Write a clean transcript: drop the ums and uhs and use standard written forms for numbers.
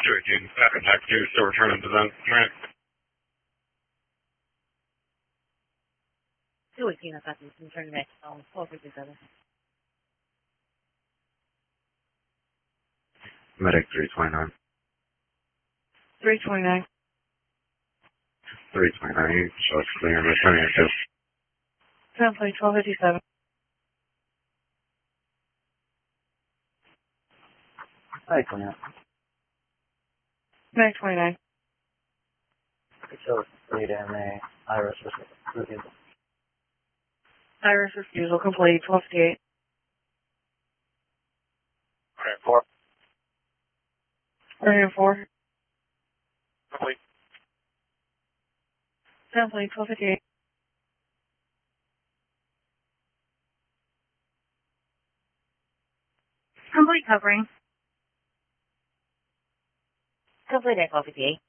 218, after back to still returning to them. Right. 218, I thought you were turning back on 1257. Medic 329. 329. 329, so it's clear, returning to 1257. Hi, 29. Medic 29. It shows data in the iris refusal. Iris refusal complete, 1258. Alright, 4. 304. Complete. Complete, 1258. Complete covering. Complete at 1258.